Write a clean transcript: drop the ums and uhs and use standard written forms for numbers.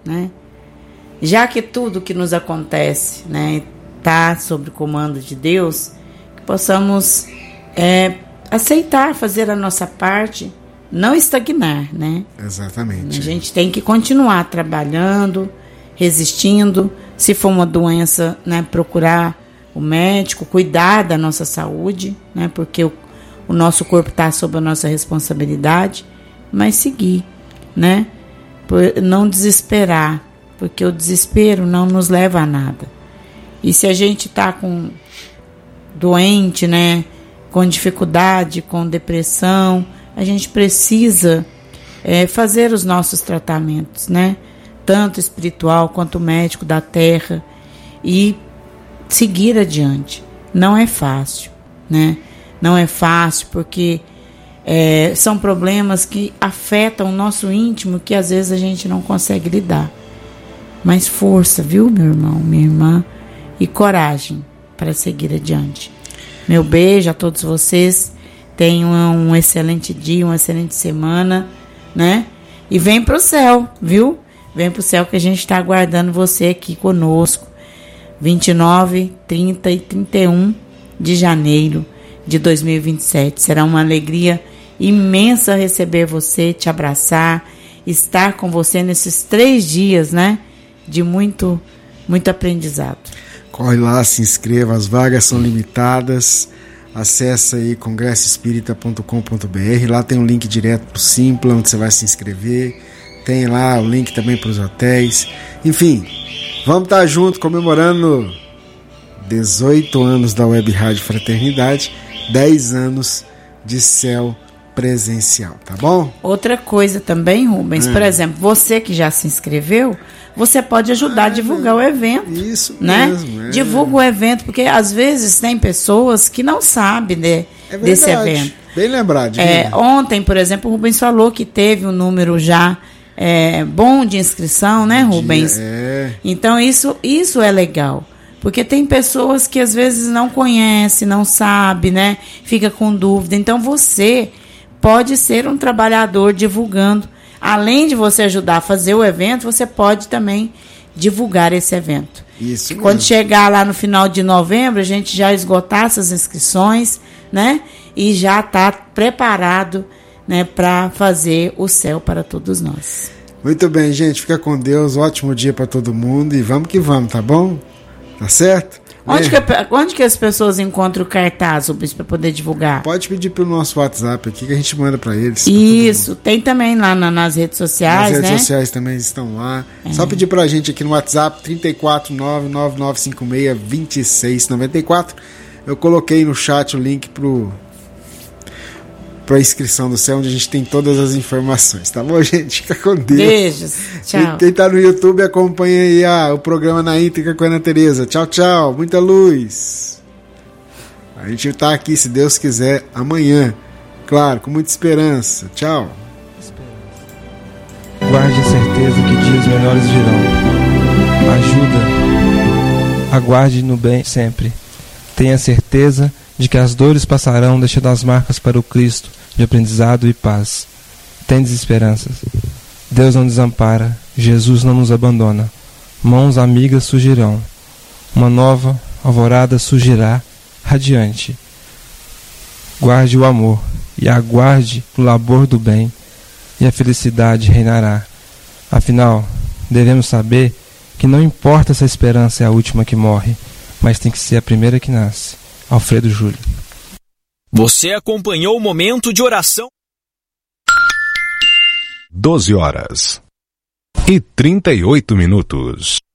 né? Já que tudo que nos acontece, né, está sob o comando de Deus, que possamos aceitar, fazer a nossa parte, não estagnar, né? Exatamente. A gente tem que continuar trabalhando, resistindo. Se for uma doença, né, procurar o médico, cuidar da nossa saúde, né, porque o nosso corpo está sob a nossa responsabilidade, mas seguir, né? Não desesperar, porque o desespero não nos leva a nada. E se a gente está doente, né, com dificuldade, com depressão, a gente precisa fazer os nossos tratamentos, né? Tanto espiritual quanto médico da terra, e seguir adiante. Não é fácil, né? Não é fácil porque são problemas que afetam o nosso íntimo, que às vezes a gente não consegue lidar. Mas força, viu, meu irmão, minha irmã, e coragem para seguir adiante. Meu beijo a todos vocês. Tenham um excelente dia, uma excelente semana, né? E vem pro céu, viu? Vem pro céu que a gente está aguardando você aqui conosco. 29, 30 e 31 de janeiro de 2027. Será uma alegria imensa receber você, te abraçar, estar com você nesses 3 dias, né? De muito, muito aprendizado. Corre lá, se inscreva, as vagas são limitadas. Acesse aí congressoespírita.com.br. Lá tem um link direto para o Simpla, onde você vai se inscrever. Tem lá o link também para os hotéis. Enfim, vamos estar juntos comemorando 18 anos da Web Rádio Fraternidade, 10 anos de céu presencial, tá bom? Outra coisa também, Rubens, por exemplo, você que já se inscreveu, você pode ajudar a divulgar o evento. Isso né? mesmo. Divulga o evento, porque às vezes tem pessoas que não sabem desse evento. Bem lembrado. Ontem, por exemplo, o Rubens falou que teve um número já bom de inscrição, né, Rubens? Então isso é legal. Porque tem pessoas que às vezes não conhecem, não sabem, né? Fica com dúvida. Então você pode ser um trabalhador divulgando. Além de você ajudar a fazer o evento, você pode também divulgar esse evento. Isso mesmo. Quando chegar lá no final de novembro, a gente já esgotar essas inscrições, né? E já está preparado, né, para fazer o céu para todos nós. Muito bem, gente. Fica com Deus. Ótimo dia para todo mundo. E vamos que vamos, tá bom? Tá certo? Onde que as pessoas encontram o cartaz, para poder divulgar? Pode pedir pelo nosso WhatsApp aqui que a gente manda para eles. Isso, tem também lá nas redes sociais, né? As redes sociais também estão lá. Só pedir pra gente aqui no WhatsApp, 349-9956-2694. Eu coloquei no chat o link pra inscrição do céu, onde a gente tem todas as informações, tá bom, gente? Fica com Deus. Beijos, tchau. Quem tá no YouTube, acompanha aí o programa Na Íntegra com a Ana Tereza. Tchau, tchau, muita luz. A gente tá aqui, se Deus quiser, amanhã, claro, com muita esperança. Tchau. Guarde a certeza que dias melhores virão. Ajuda, aguarde no bem sempre. Tenha certeza de que as dores passarão, deixando as marcas para o Cristo de aprendizado e paz. Tendes esperanças. Deus não desampara, Jesus não nos abandona. Mãos amigas surgirão. Uma nova alvorada surgirá radiante. Guarde o amor e aguarde o labor do bem, e a felicidade reinará. Afinal, devemos saber que não importa se a esperança é a última que morre, mas tem que ser a primeira que nasce. Alfredo Júlio. Você acompanhou o momento de oração. 12 horas e 38 minutos.